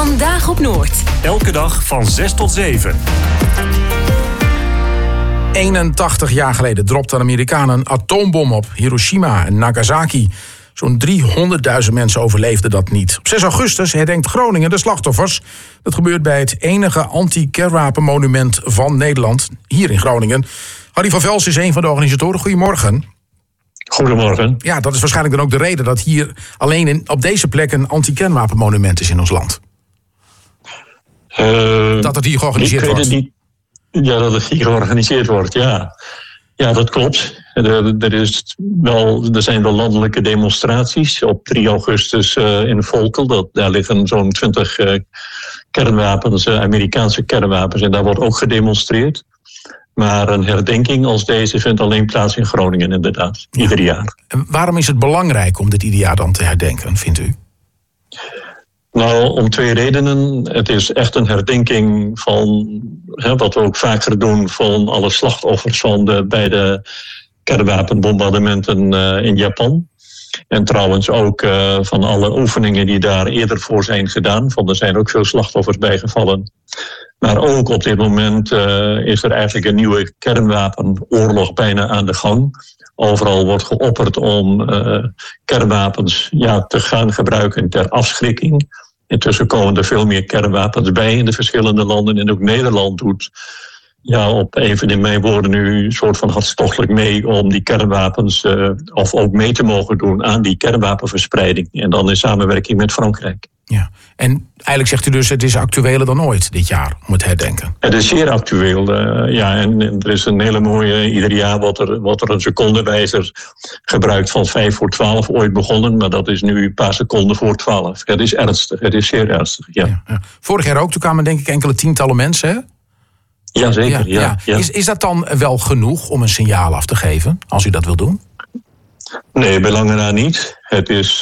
Vandaag op Noord. Elke dag van 6 tot 7. 81 jaar geleden dropte een Amerikaan een atoombom op Hiroshima en Nagasaki. Zo'n 300.000 mensen overleefden dat niet. Op 6 augustus herdenkt Groningen de slachtoffers. Dat gebeurt bij het enige anti-kernwapenmonument van Nederland, hier in Groningen. Harry van Vels is een van de organisatoren. Goedemorgen. Goedemorgen. Ja, dat is waarschijnlijk dan ook de reden dat hier alleen op deze plek een anti-kernwapenmonument is in ons land. Dat het hier georganiseerd wordt. Ja, dat het hier georganiseerd wordt, ja. Ja, dat klopt. Er zijn wel landelijke demonstraties. Op 3 augustus in Volkel, daar liggen zo'n 20 kernwapens, Amerikaanse kernwapens. En daar wordt ook gedemonstreerd. Maar een herdenking als deze vindt alleen plaats in Groningen, inderdaad. Ieder jaar. En waarom is het belangrijk om dit ieder jaar dan te herdenken, vindt u? Nou, om 2 redenen. Het is echt een herdenking van, wat we ook vaker doen, van alle slachtoffers van de beide kernwapenbombardementen in Japan. En trouwens ook van alle oefeningen die daar eerder voor zijn gedaan. Want er zijn ook veel slachtoffers bijgevallen. Maar ook op dit moment is er eigenlijk een nieuwe kernwapenoorlog bijna aan de gang. Overal wordt geopperd om kernwapens te gaan gebruiken ter afschrikking. Intussen komen er veel meer kernwapens bij in de verschillende landen. En ook Nederland doet, op even in mijn woorden nu, een soort van hartstochtelijk mee om die kernwapens of ook mee te mogen doen aan die kernwapenverspreiding. En dan in samenwerking met Frankrijk. Ja, en eigenlijk zegt u dus, het is actueler dan ooit dit jaar om het herdenken. Het is zeer actueel, en er is een hele mooie, ieder jaar wordt er een secondenwijzer gebruikt van 11:55 ooit begonnen, maar dat is nu een paar seconden voor 12. Het is ernstig, het is zeer ernstig, ja. Vorig jaar ook, toen kwamen denk ik enkele tientallen mensen, hè? Jazeker, ja. Is dat dan wel genoeg om een signaal af te geven, als u dat wil doen? Nee, bij lange na niet. Het is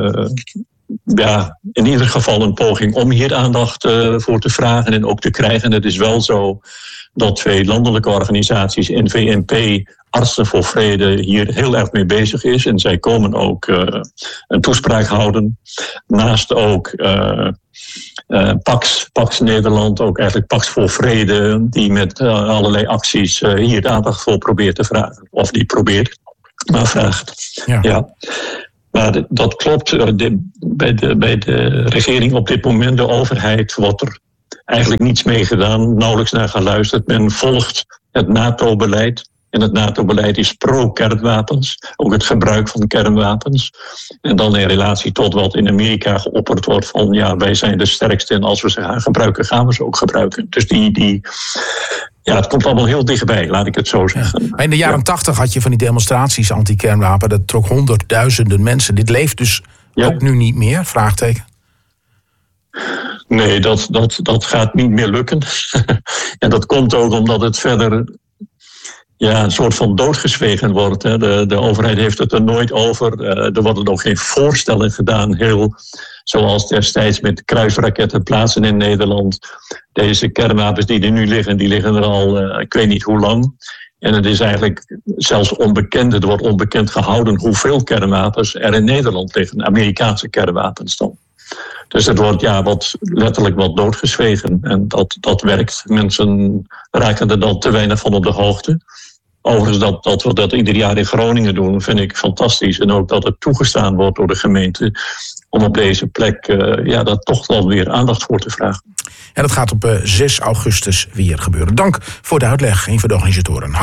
in ieder geval een poging om hier aandacht voor te vragen en ook te krijgen. Het is wel zo dat 2 landelijke organisaties, NVMP, Artsen voor Vrede, hier heel erg mee bezig is. En zij komen ook een toespraak houden. Naast ook Pax Nederland, ook eigenlijk Pax voor Vrede, die met allerlei acties hier de aandacht voor probeert te vragen. Of die probeert, maar vraagt. Ja. Maar dat klopt. Bij de regering op dit moment, de overheid, wordt er eigenlijk niets mee gedaan. Nauwelijks naar geluisterd. Men volgt het NATO-beleid. En het NATO-beleid is pro-kernwapens. Ook het gebruik van kernwapens. En dan in relatie tot wat in Amerika geopperd wordt van wij zijn de sterkste en als we ze gaan gebruiken, gaan we ze ook gebruiken. Dus het komt allemaal heel dichtbij, laat ik het zo zeggen. Maar in de jaren 80 had je van die demonstraties anti-kernwapen. Dat trok honderdduizenden mensen. Dit leeft dus ook nu niet meer? Vraagteken. Nee, dat gaat niet meer lukken. En dat komt ook omdat het verder een soort van doodgezwegen wordt. De overheid heeft het er nooit over. Er worden ook geen voorstellen gedaan. Zoals destijds met kruisraketten plaatsen in Nederland. Deze kernwapens die er nu liggen, die liggen er al ik weet niet hoe lang. En het is eigenlijk zelfs onbekend. Het wordt onbekend gehouden hoeveel kernwapens er in Nederland liggen. Amerikaanse kernwapens dan. Dus het wordt letterlijk wat doodgezwegen. En dat werkt. Mensen raken er dan te weinig van op de hoogte. Overigens dat we dat ieder jaar in Groningen doen, vind ik fantastisch. En ook dat het toegestaan wordt door de gemeente om op deze plek daar toch wel weer aandacht voor te vragen. En dat gaat op 6 augustus weer gebeuren. Dank voor de uitleg, een van de organisatoren.